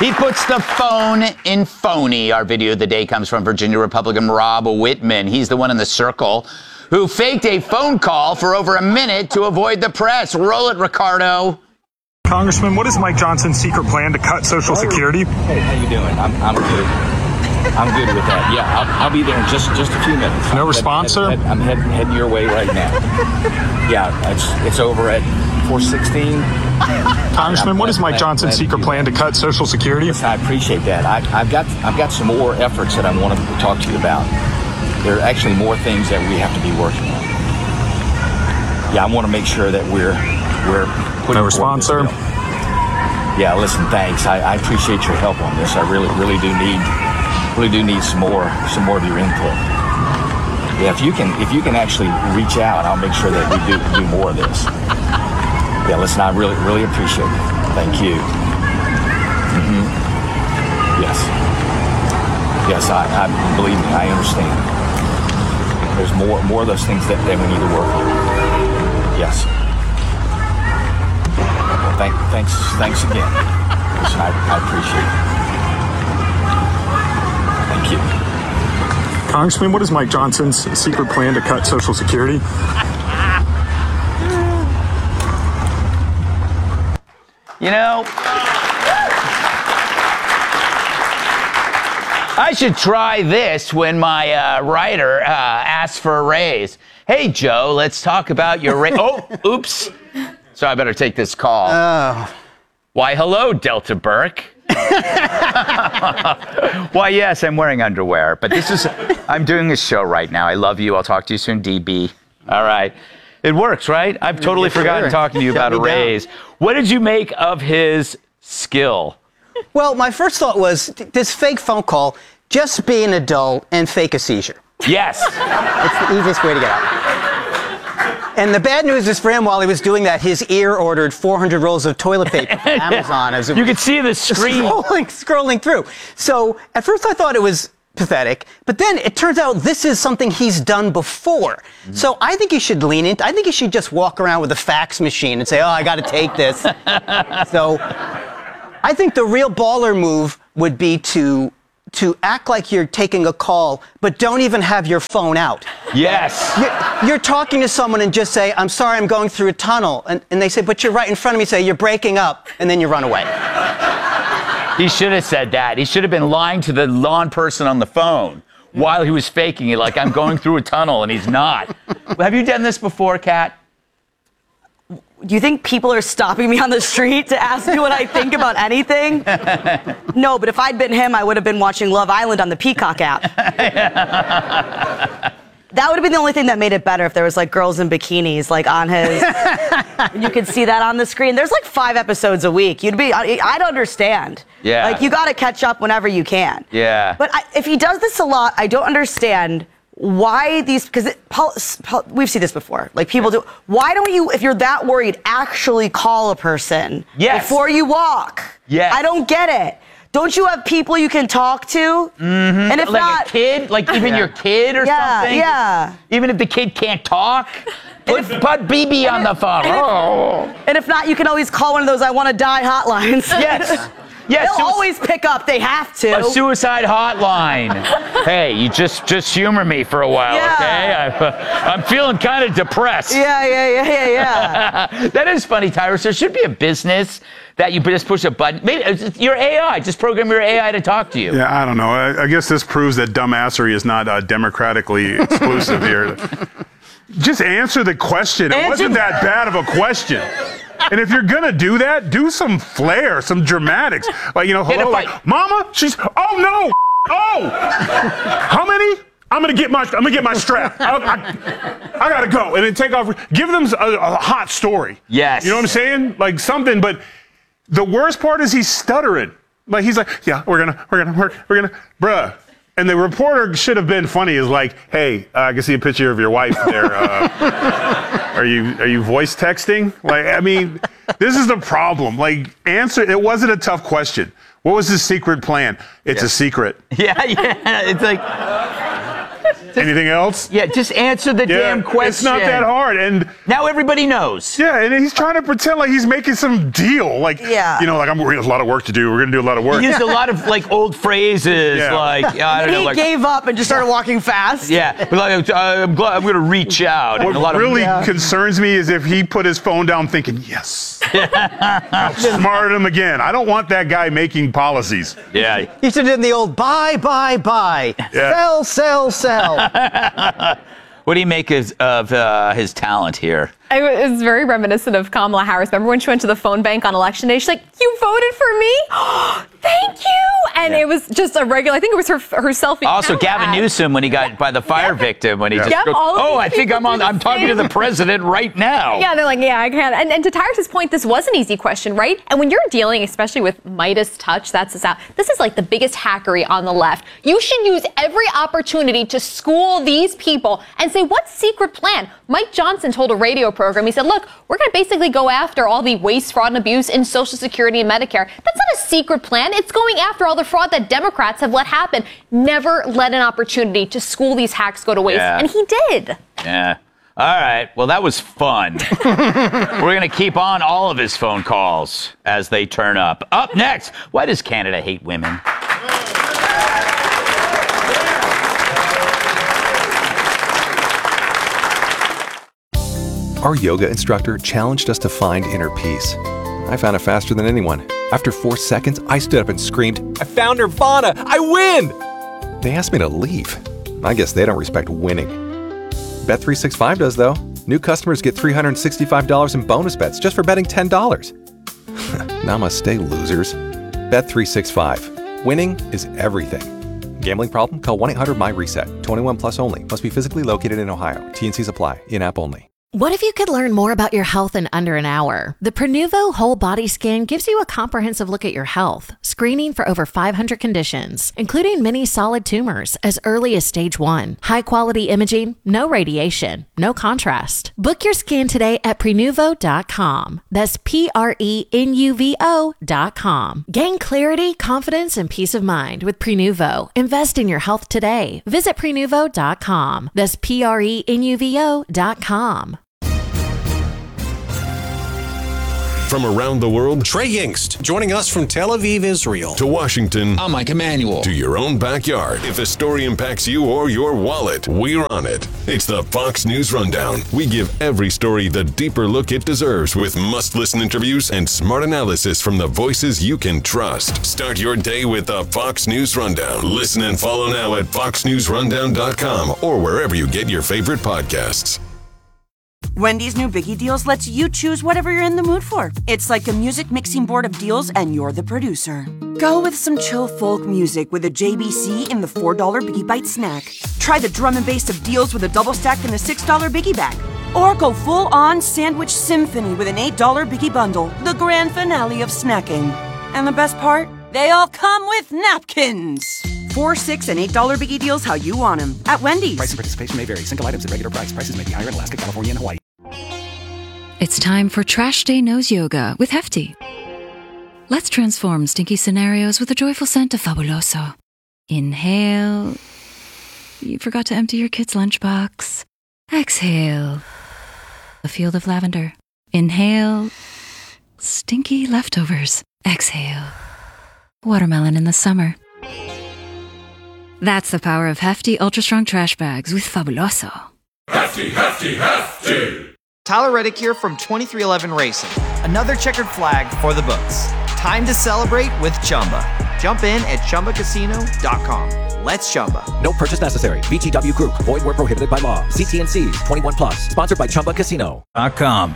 He puts the phone in phony. Our video of the day comes from Virginia Republican Rob Whitman. He's the one in the circle who faked a phone call for over a minute to avoid the press. Roll it, Ricardo. Congressman, what is Mike Johnson's secret plan to cut Social Security? Hey, how you doing? I'm good. I'm good with that. Yeah, I'll be there in just a few minutes. No response, sir? I'm heading your way right now. Yeah, it's over at 416. Congressman, what is Mike Johnson's secret plan to cut Social Security? Listen, I appreciate that. I've got some more efforts that I want to talk to you about. There are actually more things that we have to be working on. Yeah, I want to make sure that we're putting. No response, sir. Yeah, listen, thanks. I appreciate your help on this. I really do need some more of your input. Yeah, if you can actually reach out, I'll make sure that we do more of this. Yeah, listen, I really appreciate it. Thank you. Yes, I believe me, I understand. There's more of those things that we need to work on. Yes. Well, thanks again. Listen, I appreciate it. Thank you. Congressman, what is Mike Johnson's secret plan to cut Social Security? You know, I should try this when my writer asks for a raise. Hey, Joe, let's talk about your raise. Oh, oops. So I better take this call. Oh. Why, hello, Delta Burke. Why, yes, I'm wearing underwear. But I'm doing a show right now. I love you. I'll talk to you soon, DB. All right. It works, right? I've totally forgotten talking to you about a raise. What did you make of his skill? Well, my first thought was this fake phone call, just be an adult and fake a seizure. Yes. It's the easiest way to get out. And the bad news is for him, while he was doing that, his ear ordered 400 rolls of toilet paper from Amazon. As you could see the screen. Scrolling through. So at first I thought it was pathetic, but then it turns out this is something he's done before. Mm-hmm. So I think he should lean into, I think he should just walk around with a fax machine and say, oh, I got to take this. So I think the real baller move would be to act like you're taking a call, but don't even have your phone out. Yes. You're talking to someone and just say, I'm sorry, I'm going through a tunnel. And they say, but you're right in front of me. Say, you're breaking up. And then you run away. He should have said that. He should have been lying to the lawn person on the phone while he was faking it, like I'm going through a tunnel, and he's not. Have you done this before, Kat? Do you think people are stopping me on the street to ask me what I think about anything? No, but if I'd been him, I would have been watching Love Island on the Peacock app. That would have been the only thing that made it better if there was like girls in bikinis like on his. You could see that on the screen. There's like 5 episodes a week. I'd understand. Yeah. Like you got to catch up whenever you can. Yeah. But if he does this a lot, I don't understand why these, because we've seen this before. Like people do. Why don't you, if you're that worried, actually call a person before you walk? Yes. I don't get it. Don't you have people you can talk to? Mm-hmm. And if like not, a kid, like even your kid or something. Yeah. Even if the kid can't talk, put BB on the phone. And if not, you can always call one of those "I want to die" hotlines. Yes. Yes. They'll always pick up. They have to. A suicide hotline. Hey, you just humor me for a while, okay? I'm feeling kind of depressed. Yeah. That is funny, Tyrus. There should be a business that you just push a button. Maybe your AI. Just program your AI to talk to you. Yeah, I don't know. I guess this proves that dumbassery is not democratically exclusive here. Just answer the question. It wasn't that bad of a question. And if you're gonna do that, do some flair, some dramatics. Like, hello, like, Mama, oh no, oh, how many? I'm gonna get my strap. I gotta go, and then take off. Give them a hot story. Yes. You know what I'm saying? Like something. But the worst part is he's stuttering. Like he's like, yeah, we're gonna, bruh. And the reporter should have been funny. Is like, hey, I can see a picture of your wife there. Are you voice texting? Like, I mean, this is the problem. Like, answer. It wasn't a tough question. What was his secret plan? It's a secret. Yeah. It's like. Anything else? Yeah, just answer the damn question. It's not that hard. And now everybody knows. Yeah, and he's trying to pretend like he's making some deal. Like, we have a lot of work to do. We're going to do a lot of work. He used a lot of old phrases like, I don't know. He gave up and just started walking fast. Yeah, I'm glad I'm going to reach out. What really concerns me is if he put his phone down thinking, yes, outsmarted him again. I don't want that guy making policies. Yeah. He should have done the old buy, sell, sell, sell. What do you make of his talent here? It was very reminiscent of Kamala Harris. Remember when she went to the phone bank on election day? She's like, "You voted for me? Thank you." And it was just a regular, I think it was her selfie. Also, Gavin Newsom when he got by the fire victim, when he just goes, I think I'm talking to the president right now. Yeah, they're like, yeah, I can. And to Tyrus's point, this was an easy question, right? And when you're dealing, especially with Midas touch, this is like the biggest hackery on the left. You should use every opportunity to school these people and say, what's secret plan? Mike Johnson told a radio program, he said, look, we're going to basically go after all the waste, fraud, and abuse in Social Security and Medicare. That's not a secret plan. It's going after all the fraud that Democrats have let happen. Never let an opportunity to school these hacks go to waste. Yeah. And he did. Yeah. All right. Well, that was fun. We're going to keep on all of his phone calls as they turn up. Up next, why does Canada hate women? Our yoga instructor challenged us to find inner peace. I found it faster than anyone. After 4 seconds, I stood up and screamed, "I found Nirvana! I win!" They asked me to leave. I guess they don't respect winning. Bet365 does, though. New customers get $365 in bonus bets just for betting $10. Namaste, losers. Bet365. Winning is everything. Gambling problem? Call 1-800-MY-RESET. 21 plus only. Must be physically located in Ohio. T&Cs apply. In-app only. What if you could learn more about your health in under an hour? The Prenuvo Whole Body Scan gives you a comprehensive look at your health, screening for over 500 conditions, including many solid tumors as early as stage 1. High-quality imaging, no radiation, no contrast. Book your scan today at Prenuvo.com. That's Prenuvo.com. Gain clarity, confidence, and peace of mind with Prenuvo. Invest in your health today. Visit Prenuvo.com. That's Prenuvo.com. From around the world, Trey Yingst, joining us from Tel Aviv, Israel. To Washington, I'm Mike Emanuel. To your own backyard. If a story impacts you or your wallet, we're on it. It's the Fox News Rundown. We give every story the deeper look it deserves with must-listen interviews and smart analysis from the voices you can trust. Start your day with the Fox News Rundown. Listen and follow now at foxnewsrundown.com or wherever you get your favorite podcasts. Wendy's new Biggie Deals lets you choose whatever you're in the mood for. It's like a music mixing board of deals, and you're the producer. Go with some chill folk music with a JBC in the $4 Biggie Bite snack. Try the drum and bass of deals with a double stack in the $6 Biggie Bag. Or go full-on sandwich symphony with an $8 Biggie Bundle, the grand finale of snacking. And the best part? They all come with napkins. $4, $6, and $8 Biggie Deals how you want them at Wendy's. Price and participation may vary. Single items at regular price. Prices may be higher in Alaska, California, and Hawaii. It's time for Trash Day Nose Yoga with Hefty. Let's transform stinky scenarios with a joyful scent of Fabuloso. Inhale. You forgot to empty your kid's lunchbox. Exhale. A field of lavender. Inhale. Stinky leftovers. Exhale. Watermelon in the summer. That's the power of Hefty Ultra Strong Trash Bags with Fabuloso. Hefty, Hefty, Hefty! Tyler Reddick here from 2311 Racing. Another checkered flag for the books. Time to celebrate with Chumba. Jump in at ChumbaCasino.com. Let's Chumba. No purchase necessary. VGW Group. Void where prohibited by law. See T&Cs. 21 plus. Sponsored by ChumbaCasino.com.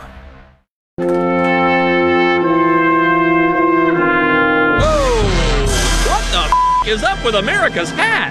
Is up with America's hat?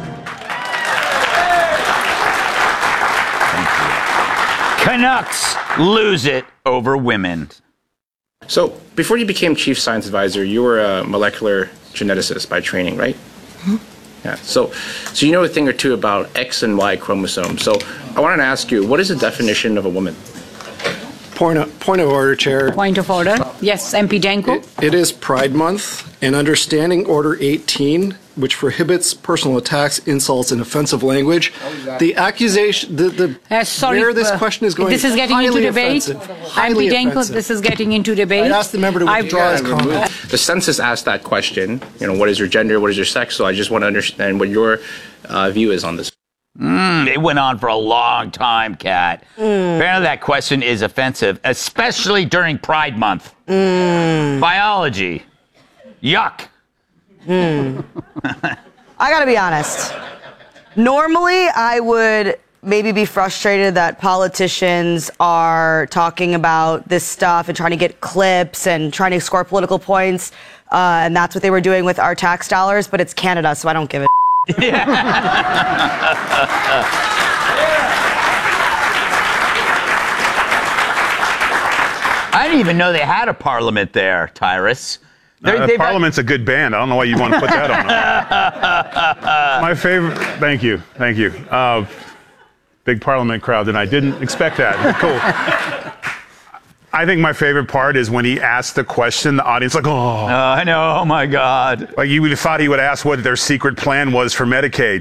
Canucks lose it over women. So, before you became chief science advisor, you were a molecular geneticist by training, right? Mm-hmm. Yeah. So you know a thing or two about X and Y chromosomes. So, I wanted to ask you, what is the definition of a woman? Point of order, Chair. Point of order. Yes, MP Danko. It is Pride Month, and understanding Order 18, which prohibits personal attacks, insults, and offensive language. The accusation, where this question is going, this is getting into debate. MP Danko, this is getting into debate. I'd ask the member to withdraw his comment. The census asked that question. What is your gender? What is your sex? So I just want to understand what your view is on this. It went on for a long time, Kat. Apparently that question is offensive, especially during Pride Month. Biology. Yuck. I gotta be honest. Normally, I would maybe be frustrated that politicians are talking about this stuff and trying to get clips and trying to score political points. And that's what they were doing with our tax dollars. But it's Canada, so I don't give a I didn't even know they had a parliament there, Tyrus. Parliament's a good band. I don't know why you want to put that on. My favorite. Thank you. Big Parliament crowd, and I didn't expect that. Cool. I think my favorite part is when he asked the question, the audience like, oh. I know. Oh my God. Like you would have thought he would ask what their secret plan was for Medicaid.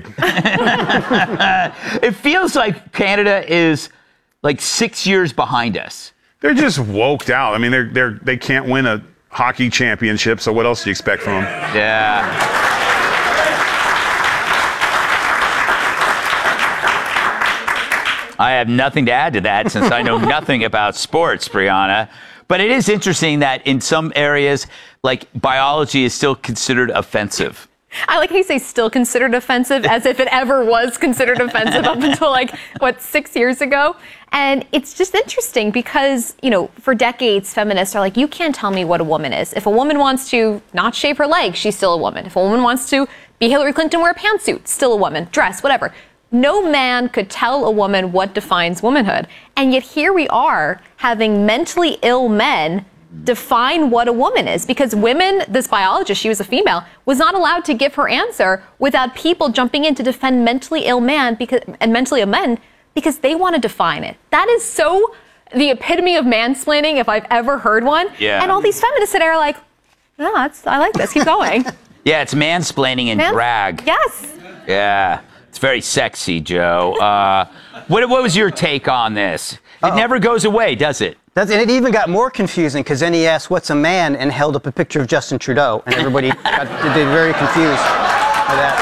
It feels like Canada is like 6 years behind us. They're just woked out. I mean, they can't win a hockey championship, so what else do you expect from them? Yeah. I have nothing to add to that since I know nothing about sports, Brianna. But it is interesting that in some areas, like biology is still considered offensive. I like how you say still considered offensive as if it ever was considered offensive up until 6 years ago. And it's just interesting because, for decades, feminists are like, you can't tell me what a woman is. If a woman wants to not shave her legs, she's still a woman. If a woman wants to be Hillary Clinton, wear a pantsuit, still a woman, dress, whatever. No man could tell a woman what defines womanhood. And yet here we are having mentally ill men define what a woman is, because women, this biologist, she was a female, was not allowed to give her answer without people jumping in to defend mentally ill men and mentally ill men because they want to define it. That is so the epitome of mansplaining if I've ever heard one. Yeah. And all these feminists that are like, no, I like this. Keep going. Yeah, it's mansplaining and drag. Yes. Yeah. It's very sexy, Joe. What was your take on this? It never goes away, does it? And it even got more confusing because then he asked, what's a man? And held up a picture of Justin Trudeau. And everybody got very confused by that.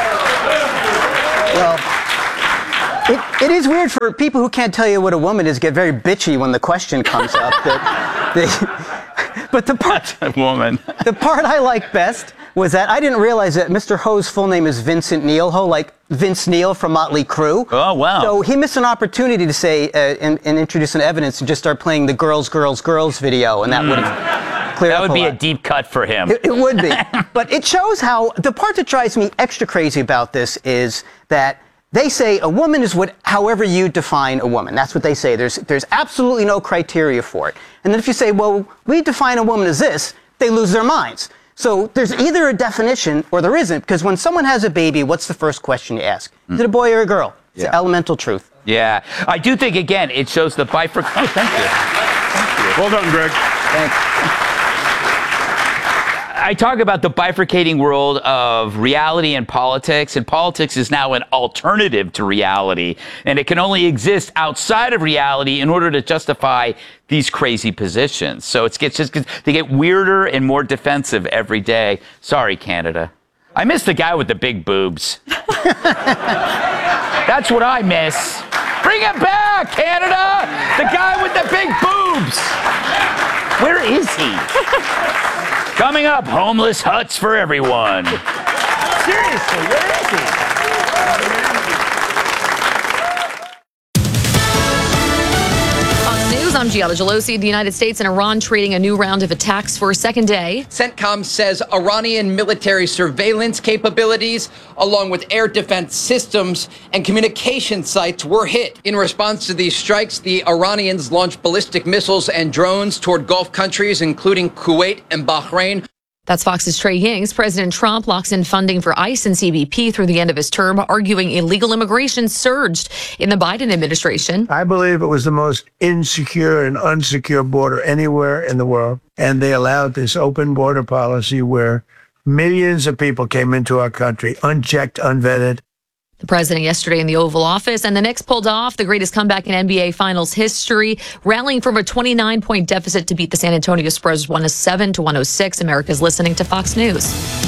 Well, it is weird for people who can't tell you what a woman is get very bitchy when the question comes up. But the part, the part I like best was that I didn't realize that Mr. Ho's full name is Vincent Neil Ho, like Vince Neil from Motley Crue. Oh, wow. So he missed an opportunity to say and introduce some evidence and just start playing the Girls, Girls, Girls video, and that would have cleared up That would be a lot. a deep cut for him. It would be. But it shows how, the part that drives me extra crazy about this is that they say a woman is however you define a woman. That's what they say. There's absolutely no criteria for it. And then if you say, well, we define a woman as this, they lose their minds. So there's either a definition or there isn't, because when someone has a baby, what's the first question you ask? Is it a boy or a girl? It's an elemental truth. Yeah. I do think, again, it shows the bifurcation. Oh, thank you. Well done, Greg. Thanks. I talk about the bifurcating world of reality and politics is now an alternative to reality, and it can only exist outside of reality in order to justify these crazy positions. So they get weirder and more defensive every day. Sorry, Canada. I miss the guy with the big boobs. That's what I miss. Bring it back, Canada! The guy with the big boobs! Where is he? Coming up, homeless huts for everyone. Seriously, where is he? Fox News, I'm Giada Gelosi. The United States and Iran trading a new round of attacks for a second day. CENTCOM says Iranian military surveillance capabilities, along with air defense systems and communication sites, were hit. In response to these strikes, the Iranians launched ballistic missiles and drones toward Gulf countries, including Kuwait and Bahrain. That's Fox's Trey Yings. President Trump locks in funding for ICE and CBP through the end of his term, arguing illegal immigration surged in the Biden administration. I believe it was the most insecure and unsecure border anywhere in the world. And they allowed this open border policy where millions of people came into our country, unchecked, unvetted. The president yesterday in the Oval Office, and the Knicks pulled off the greatest comeback in NBA Finals history, rallying from a 29-point deficit to beat the San Antonio Spurs 107-106. America's listening to Fox News.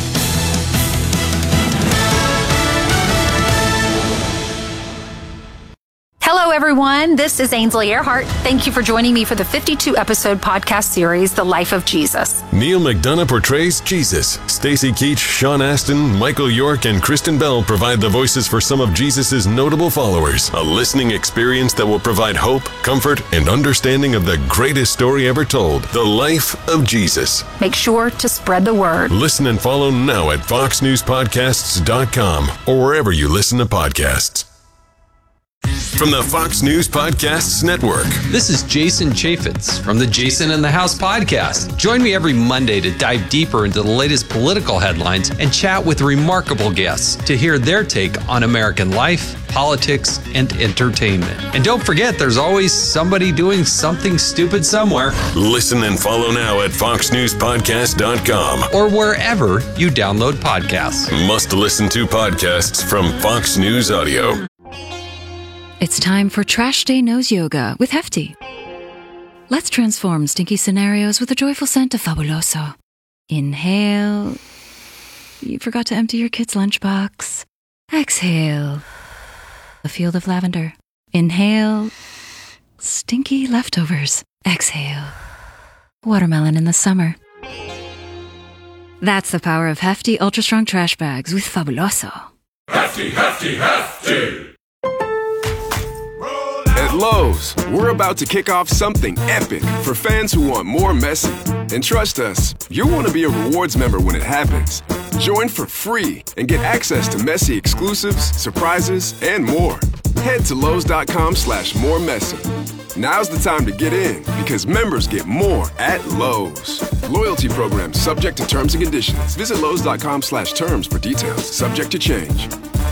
Hello, everyone. This is Ainsley Earhart. Thank you for joining me for the 52-episode podcast series, The Life of Jesus. Neil McDonough portrays Jesus. Stacey Keach, Sean Astin, Michael York, and Kristen Bell provide the voices for some of Jesus' notable followers. A listening experience that will provide hope, comfort, and understanding of the greatest story ever told, The Life of Jesus. Make sure to spread the word. Listen and follow now at foxnewspodcasts.com or wherever you listen to podcasts. From the Fox News Podcasts Network. This is Jason Chaffetz from the Jason in the House podcast. Join me every Monday to dive deeper into the latest political headlines and chat with remarkable guests to hear their take on American life, politics, and entertainment. And don't forget, there's always somebody doing something stupid somewhere. Listen and follow now at foxnewspodcast.com or wherever you download podcasts. Must listen to podcasts from Fox News Audio. It's time for Trash Day Knows Yoga with Hefty. Let's transform stinky scenarios with a joyful scent of Fabuloso. Inhale. You forgot to empty your kid's lunchbox. Exhale. A field of lavender. Inhale. Stinky leftovers. Exhale. Watermelon in the summer. That's the power of Hefty Ultra Strong Trash Bags with Fabuloso. Hefty, Hefty, Hefty! At Lowe's, we're about to kick off something epic for fans who want more Messi. And trust us, you'll want to be a rewards member when it happens. Join for free and get access to Messi exclusives, surprises, and more. Head to Lowe's.com/moremessy. Now's the time to get in because members get more at Lowe's. Loyalty program subject to terms and conditions. Visit Lowe's.com/terms for details. Subject to change.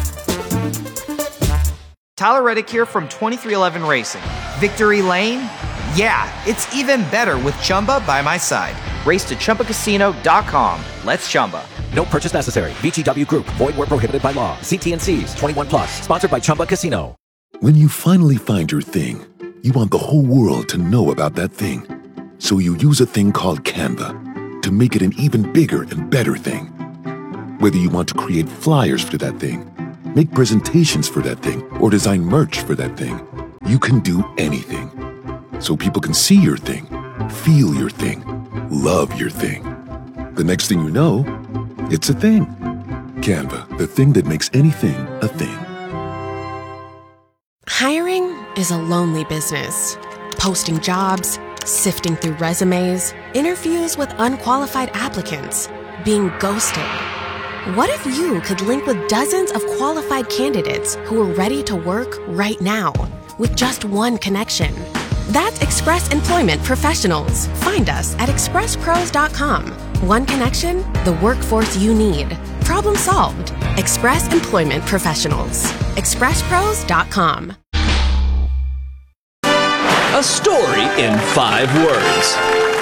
Tyler Reddick here from 2311 Racing. Victory Lane? Yeah, it's even better with Chumba by my side. Race to ChumbaCasino.com. Let's Chumba. No purchase necessary. VGW Group. Void where prohibited by law. See T&Cs. 21 plus. Sponsored by Chumba Casino. When you finally find your thing, you want the whole world to know about that thing. So you use a thing called Canva to make it an even bigger and better thing. Whether you want to create flyers for that thing, make presentations for that thing, or design merch for that thing, you can do anything. So people can see your thing, feel your thing, love your thing. The next thing you know, it's a thing. Canva, the thing that makes anything a thing. Hiring is a lonely business. Posting jobs, sifting through resumes, interviews with unqualified applicants, being ghosted. What if you could link with dozens of qualified candidates who are ready to work right now with just one connection? That's Express Employment Professionals. Find us at expresspros.com. One connection, the workforce you need. Problem solved. Express Employment Professionals. expresspros.com. A story in 5 words.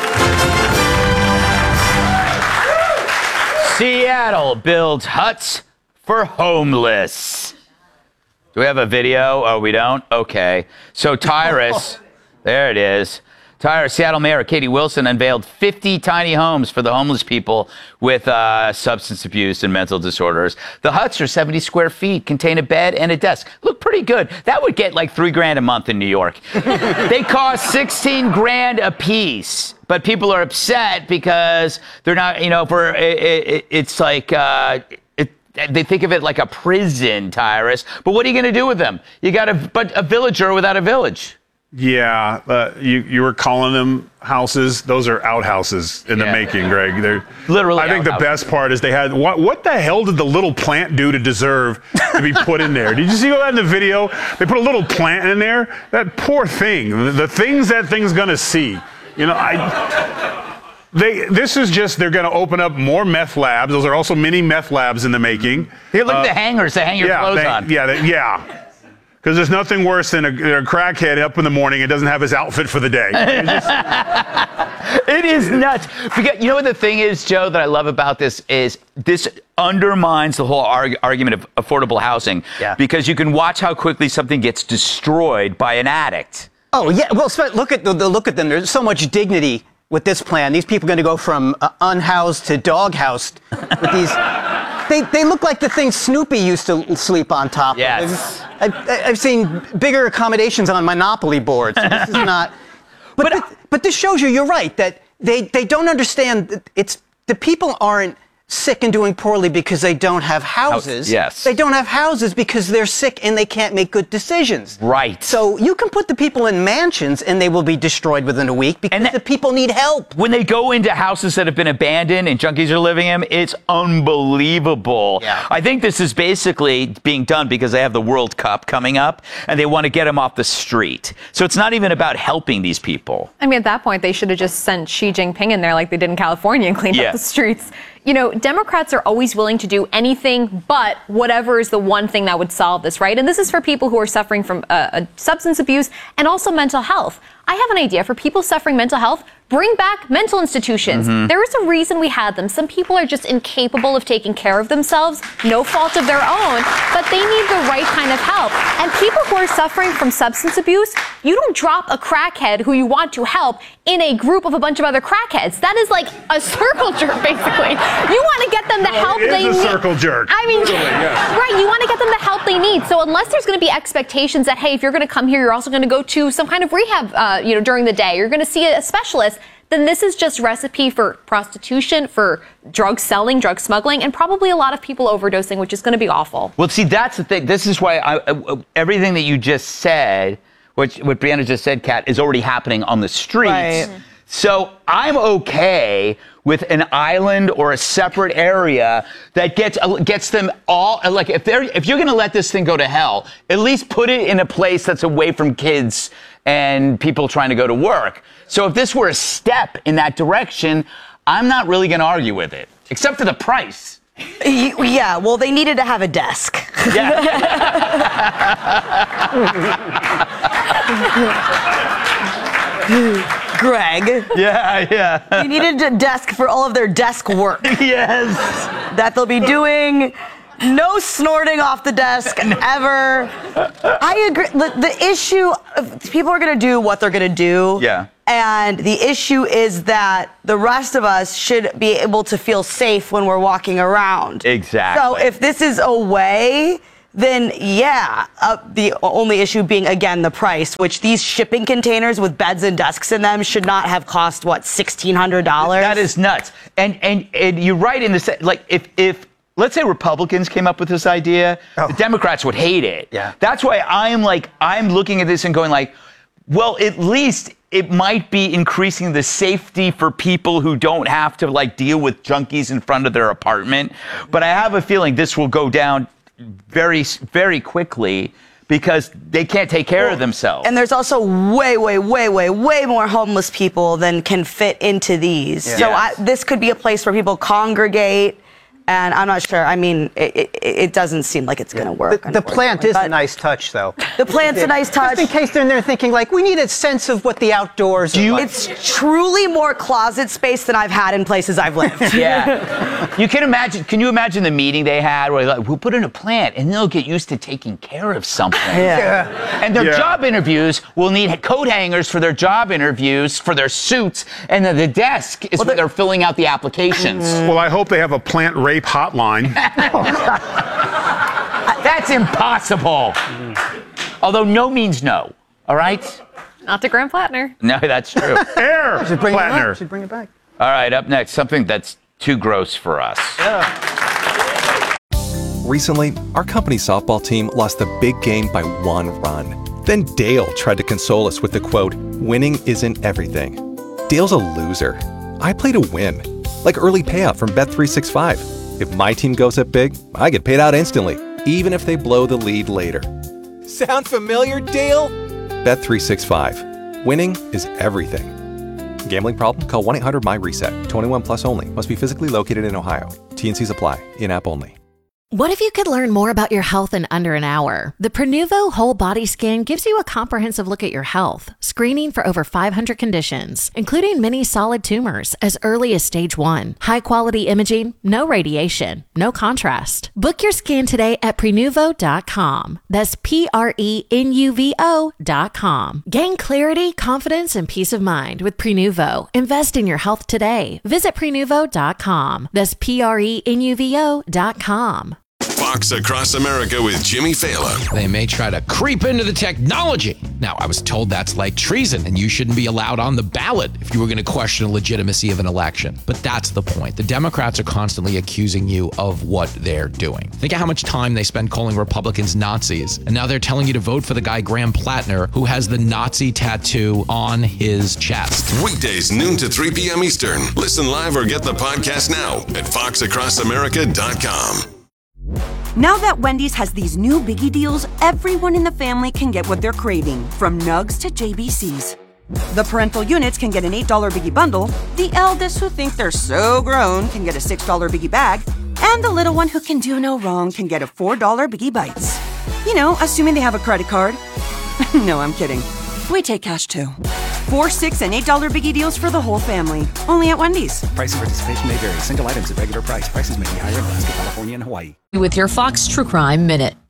Seattle builds huts for homeless. Do we have a video? Oh, we don't? Okay. So Tyrus, there it is. Tyrus, Seattle Mayor Katie Wilson unveiled 50 tiny homes for the homeless people with substance abuse and mental disorders. The huts are 70 square feet, contain a bed and a desk. Look pretty good. That would get like $3,000 a month in New York. They cost $16,000 a piece. But people are upset because they're not, it's like, they think of it like a prison, Tyrus. But what are you going to do with them? You got a villager without a village. Yeah, you were calling them houses. Those are outhouses in the making, Greg. They're literally. I think the best part is they had what the hell did the little plant do to deserve to be put in there? Did you see that in the video? They put a little plant in there. That poor thing. The things that thing's gonna see. This is just, they're going to open up more meth labs. Those are also mini meth labs in the making. Here, look at the hangers to hang your clothes on. Yeah. Because there's nothing worse than a crackhead up in the morning and doesn't have his outfit for the day. It is nuts. Because, you know what the thing is, Joe, that I love about this is this undermines the whole argument of affordable housing. Yeah. Because you can watch how quickly something gets destroyed by an addict. Oh, yeah. Well, look at them. There's so much dignity with this plan. These people are going to go from unhoused to dog-housed with these. They look like the things Snoopy used to sleep on top of. Yes. I've seen bigger accommodations on Monopoly boards. So this is not. But this shows you're right, that they don't understand that the people aren't sick and doing poorly because they don't have houses. Yes. They don't have houses because they're sick and they can't make good decisions. Right. So you can put the people in mansions and they will be destroyed within a week because the people need help. When they go into houses that have been abandoned and junkies are living in them, it's unbelievable. Yeah. I think this is basically being done because they have the World Cup coming up and they want to get them off the street. So it's not even about helping these people. I mean, at that point, they should have just sent Xi Jinping in there like they did in California and cleaned up the streets. You know, Democrats are always willing to do anything but whatever is the one thing that would solve this, right? And this is for people who are suffering from substance abuse and also mental health. I have an idea for people suffering mental health. Bring back mental institutions. Mm-hmm. There is a reason we had them. Some people are just incapable of taking care of themselves, no fault of their own, but they need the right kind of help. And people who are suffering from substance abuse, you don't drop a crackhead who you want to help in a group of a bunch of other crackheads. That is like a circle jerk, basically. You want to get them the help they need. It is a circle jerk. I mean, right, you want to get them the help they need. So unless there's going to be expectations that, hey, if you're going to come here, you're also going to go to some kind of rehab, during the day, you're going to see a specialist, then this is just recipe for prostitution, for drug selling, drug smuggling, and probably a lot of people overdosing, which is going to be awful. Well, see, that's the thing. This is why everything that you just said, what Brianna just said, Kat, is already happening on the streets. Right. So I'm okay with an island or a separate area that gets them all, like if you're going to let this thing go to hell, at least put it in a place that's away from kids and people trying to go to work. So if this were a step in that direction, I'm not really going to argue with it, except for the price. Yeah, well, they needed to have a desk. Greg. Yeah. You needed a desk for all of their desk work. Yes. That they'll be doing. No snorting off the desk ever. I agree. The issue, people are going to do what they're going to do. Yeah. And the issue is that the rest of us should be able to feel safe when we're walking around. Exactly. So if this is a way, then yeah, the only issue being, again, the price, which these shipping containers with beds and desks in them should not have cost, what, $1,600? That is nuts. And you're right in the, like, if let's say Republicans came up with this idea, the Democrats would hate it. Yeah. That's why I'm looking at this and going like, well, at least it might be increasing the safety for people who don't have to like deal with junkies in front of their apartment. But I have a feeling this will go down very, very quickly because they can't take care of themselves. And there's also way more homeless people than can fit into these. Yeah. So this could be a place where people congregate. And I'm not sure. I mean, it doesn't seem like it's going to work. The plant is a nice touch, though. The plant's a nice touch. Just in case they're in there thinking, like, we need a sense of what the outdoors are like. It's truly more closet space than I've had in places I've lived. Yeah. Can you imagine the meeting they had where like, we'll put in a plant and they'll get used to taking care of something. Yeah. And their job interviews will need coat hangers for their job interviews, for their suits, and then the desk is where they're filling out the applications. Well, I hope they have a plant rape hotline. That's impossible. Although no means no. All right? Not to Graham Plattner. No, that's true. Air Plattner. Should bring it back. All right, up next, something that's too gross for us. Recently, our company's softball team lost the big game by 1 run. Then Dale tried to console us with the quote, "Winning isn't everything." Dale's a loser. I play to win. Like early payout from Bet365. If my team goes up big, I get paid out instantly, even if they blow the lead later. Sound familiar, Dale? Bet365. Winning is everything. Gambling problem? Call 1-800-MY-RESET. 21 plus only. Must be physically located in Ohio. T&Cs apply. In-app only. What if you could learn more about your health in under an hour? The Prenuvo Whole Body Scan gives you a comprehensive look at your health, screening for over 500 conditions, including many solid tumors as early as stage 1. High-quality imaging, no radiation, no contrast. Book your scan today at Prenuvo.com. That's Prenuvo.com. Gain clarity, confidence, and peace of mind with Prenuvo. Invest in your health today. Visit Prenuvo.com. That's Prenuvo.com. Fox Across America with Jimmy Fallon. They may try to creep into the technology. Now, I was told that's like treason, and you shouldn't be allowed on the ballot if you were going to question the legitimacy of an election. But that's the point. The Democrats are constantly accusing you of what they're doing. Think of how much time they spend calling Republicans Nazis, and now they're telling you to vote for the guy Graham Plattner, who has the Nazi tattoo on his chest. Weekdays, noon to 3 p.m. Eastern. Listen live or get the podcast now at foxacrossamerica.com. Now that Wendy's has these new biggie deals, everyone in the family can get what they're craving, from nugs to JBCs. The parental units can get an $8 biggie bundle, the eldest who think they're so grown can get a $6 biggie bag, and the little one who can do no wrong can get a $4 biggie bites. You know, assuming they have a credit card. No, I'm kidding. We take cash too. 4, 6, and $8 biggie deals for the whole family. Only at Wendy's. Price and participation may vary. Single items at regular price. Prices may be higher in Alaska, California, and Hawaii. With your Fox True Crime Minute.